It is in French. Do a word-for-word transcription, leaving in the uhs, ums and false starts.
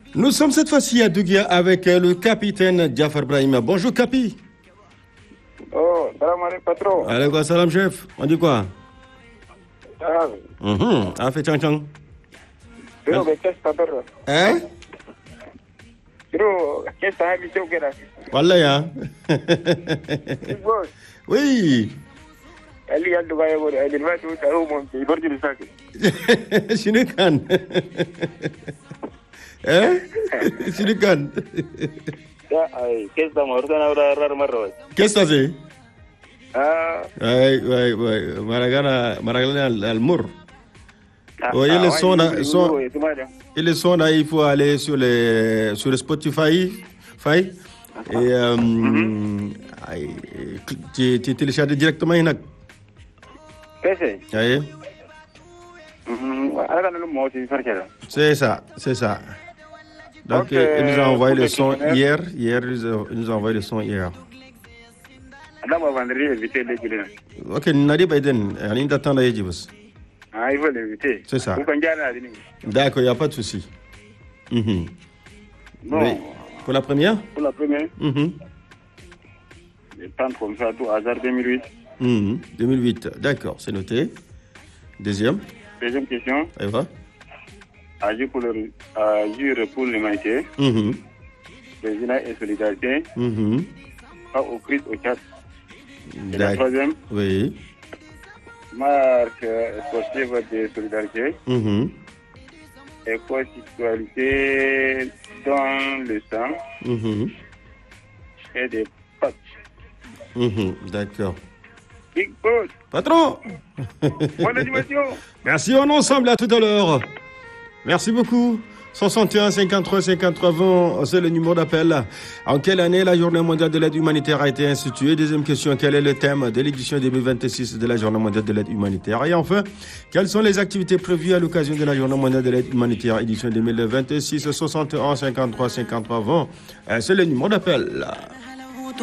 Nous sommes cette fois-ci à Dougia avec le capitaine Jafar Brahima. Bonjour Capi. Oh, salam alaikum patron. Alaikum salam chef. On dit quoi? Ah, Mhm. On fait chang chang. Biro, qu'est-ce que patron? Hein? Biro, qu'est-ce que t'as habité au Kenya? Wallahi hein. Oui. Ali ya duga yego ali ma tu taru mon ki bordi risaki. Sini kan. Eh? Sini kan. Ya ay, qu'est-ce que marta na ora rar marro. Qu'est-ce que c'est? Ah. Ouais, ouais, ouais. Maragana, Maragana al-Mur. Oui, il est son, son, il est son, il faut aller sur les, sur le Spotify, Fai, et euh, mm-hmm. tu, tu télécharges directement une. Qu'est-ce? Oui. C'est ça, c'est ça. Donc, okay. Il nous a envoyé le son hier, hier, il nous a envoyé le son hier. Ok, Nadi Biden, il t'attend là, Yajibus. Ah, il faut l'éviter. C'est ça. D'accord, il n'y a pas de souci. Mm-hmm. Non. Mais pour la première? Pour la première. Mm-hmm. Je tente comme ça, tout hasard deux mille huit. Mm-hmm. deux mille huit, d'accord, c'est noté. Deuxième? Deuxième question. Allez, va. Agir pour, le, agir pour l'humanité. Mm-hmm. Président et solidarité. Mm-hmm. Pas au Christ, au Tchad. Et la D'accord. troisième? Oui. Marque sportive de solidarité. Mm-hmm. Éco-citoyenneté dans le sang. Mm-hmm. Et des pâtes. Mm-hmm. D'accord. Big boss. Patron. Bonne animation. Merci, on est ensemble à tout à l'heure. Merci beaucoup. soixante et un cinquante-trois cinquante-trois vingt, c'est le numéro d'appel. En quelle année la Journée mondiale de l'aide humanitaire a été instituée? Deuxième question, quel est le thème de l'édition deux mille vingt-six de la Journée mondiale de l'aide humanitaire? Et enfin, quelles sont les activités prévues à l'occasion de la Journée mondiale de l'aide humanitaire édition deux mille vingt-six? Soixante et un cinquante-trois cinquante-trois vingt, c'est le numéro d'appel.